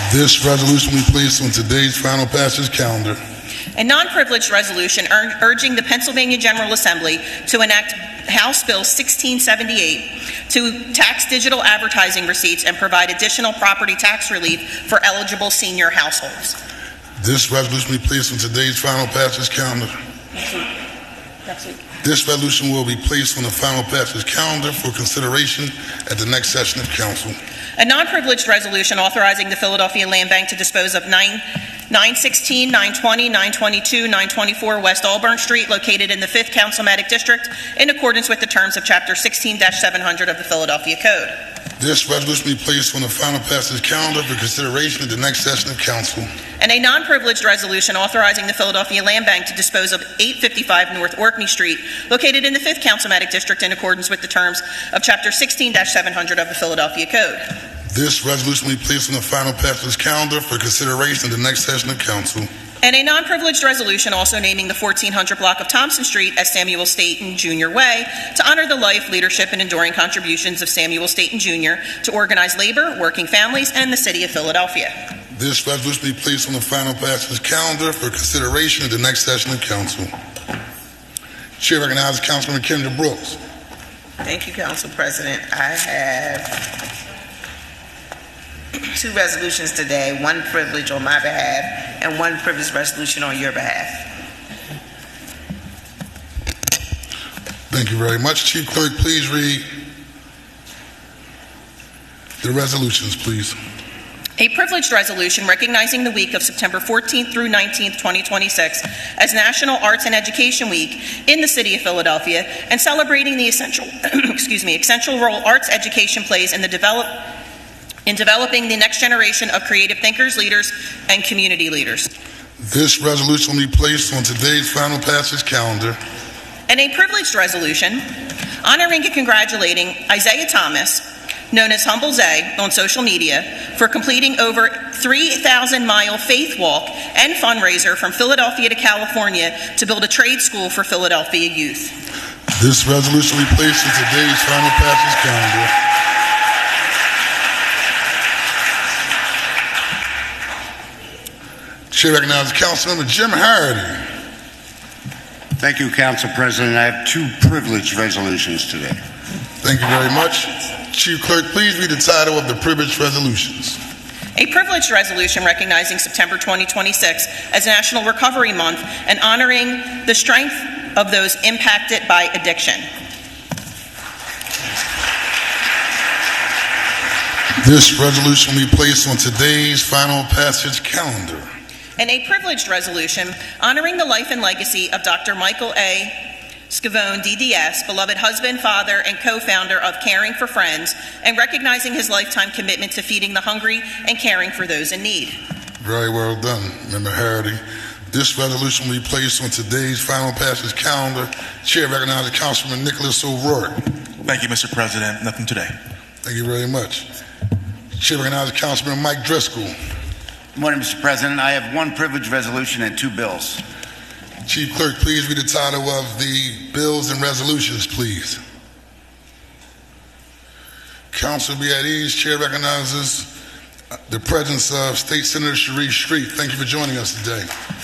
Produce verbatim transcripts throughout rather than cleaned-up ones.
This resolution will be placed on today's final passage calendar. A non-privileged resolution ur- urging the Pennsylvania General Assembly to enact House Bill sixteen seventy-eight to tax digital advertising receipts and provide additional property tax relief for eligible senior households. This resolution will be placed on today's final passage calendar. Next week. Next week. This resolution will be placed on the final passage calendar for consideration at the next session of council. A non-privileged resolution authorizing the Philadelphia Land Bank to dispose of nine sixteen, nine twenty, nine twenty-two, nine twenty-four West Auburn Street, located in the fifth Councilmatic District, in accordance with the terms of Chapter sixteen seven hundred of the Philadelphia Code. This resolution will be placed on the final passage calendar for consideration at the next session of council. And a non-privileged resolution authorizing the Philadelphia Land Bank to dispose of eight fifty-five North Orkney Street, located in the fifth Councilmatic District, in accordance with the terms of Chapter sixteen seven hundred of the Philadelphia Code. This resolution will be placed on the final passage calendar for consideration at the next session of council. And a non-privileged resolution also naming the fourteen hundred block of Thompson Street as Samuel Staten Junior Way to honor the life, leadership, and enduring contributions of Samuel Staten Junior to organize labor, working families, and the city of Philadelphia. This resolution will be placed on the final passage calendar for consideration at the next session of council. Chair recognizes Councilman Kendra Brooks. Thank you, Council President. I have two resolutions today, one privilege on my behalf and one privilege resolution on your behalf. Thank you very much. Chief Clerk, please read the resolutions, please. A privileged resolution recognizing the week of September fourteenth through nineteenth, twenty twenty-six as National Arts and Education Week in the city of Philadelphia, and celebrating the essential, excuse me, essential role arts education plays in the develop, in developing the next generation of creative thinkers, leaders, and community leaders. This resolution will be placed on today's final passage calendar. And a privileged resolution honoring and congratulating Isaiah Thomas, known as Humble Zay on social media, for completing over three thousand mile faith walk and fundraiser from Philadelphia to California to build a trade school for Philadelphia youth. This resolution will be placed on today's final passage calendar. Chair recognizes Councilmember Jim Hardy. Thank you, Council President. I have two privileged resolutions today. Thank you very much. Chief Clerk, please read the title of the privileged resolutions. A privileged resolution recognizing September twenty twenty-six as National Recovery Month and honoring the strength of those impacted by addiction. This resolution will be placed on today's final passage calendar. And a privileged resolution honoring the life and legacy of Doctor Michael A. Scavone, D D S, beloved husband, father, and co-founder of Caring for Friends, and recognizing his lifetime commitment to feeding the hungry and caring for those in need. Very well done, Member Hardy. This resolution will be placed on today's final passage calendar. Chair recognizes Councilman Nicholas O'Rourke. Thank you, Mister President. Nothing today. Thank you very much. Chair recognizes Councilman Mike Driscoll. Good morning, Mister President. I have one privileged resolution and two bills. Chief Clerk, please read the title of the bills and resolutions, please. Council be at ease. Chair recognizes the presence of State Senator Sharice Street. Thank you for joining us today.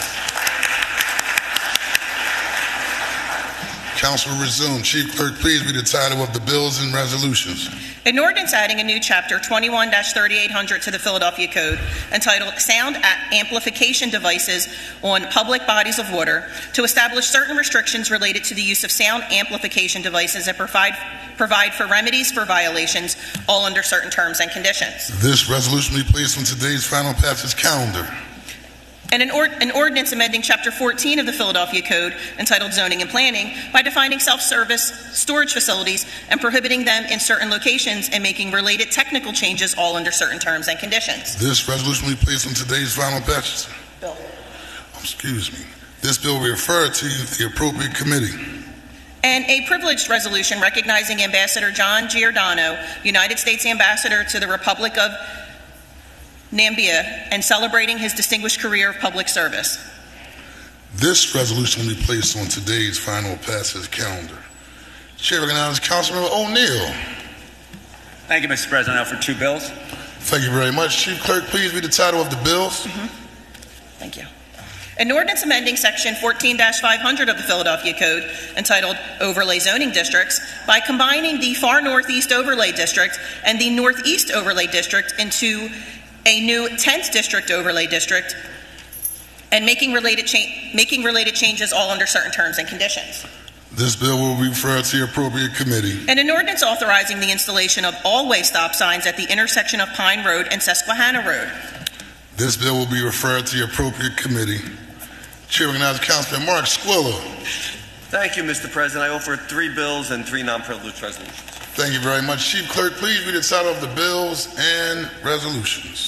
Council will resume. Chief Clerk, please read the title of the bills and resolutions. An ordinance adding a new chapter twenty-one dash thirty-eight hundred to the Philadelphia Code entitled Sound Amplification Devices on Public Bodies of Water to establish certain restrictions related to the use of sound amplification devices and provide, provide for remedies for violations, all under certain terms and conditions. This resolution will be placed on today's final passage calendar. And an, or, an ordinance amending Chapter fourteen of the Philadelphia Code entitled Zoning and Planning by defining self-service storage facilities and prohibiting them in certain locations and making related technical changes, all under certain terms and conditions. This resolution will be placed on today's final passage. Bill. Oh, excuse me. This bill will be referred to the appropriate committee. And a privileged resolution recognizing Ambassador John Giordano, United States Ambassador to the Republic of Namibia, and celebrating his distinguished career of public service. This resolution will be placed on today's final passage calendar. Chair recognizes Councilman O'Neill. Thank you, Mister President. I offer two bills. Thank you very much. Chief Clerk, please read the title of the bills. Thank you. An ordinance amending Section fourteen dash five hundred of the Philadelphia Code entitled Overlay Zoning Districts by combining the Far Northeast Overlay District and the Northeast Overlay District into a new tenth District Overlay District and making related, cha- making related changes all under certain terms and conditions. This bill will be referred to the appropriate committee. And an ordinance authorizing the installation of all-way stop signs at the intersection of Pine Road and Susquehanna Road. This bill will be referred to the appropriate committee. Chair recognizes Councilman Mark Squilla. Thank you, Mister President. I offer three bills and three non-privileged resolutions. Thank you very much. Chief Clerk, please read the title of the bills and resolutions.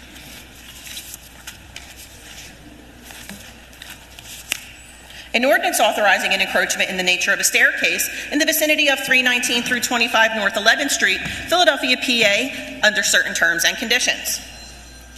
An ordinance authorizing an encroachment in the nature of a staircase in the vicinity of three nineteen through twenty-five North eleventh Street, Philadelphia, P A, under certain terms and conditions.